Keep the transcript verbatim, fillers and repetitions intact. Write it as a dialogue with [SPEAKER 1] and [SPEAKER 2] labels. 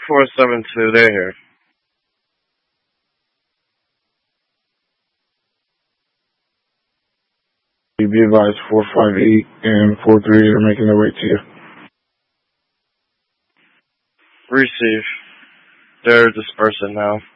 [SPEAKER 1] four seven two, they're here.
[SPEAKER 2] You be advised four five eight and four three are making their way to you.
[SPEAKER 1] Receive. They're dispersing now.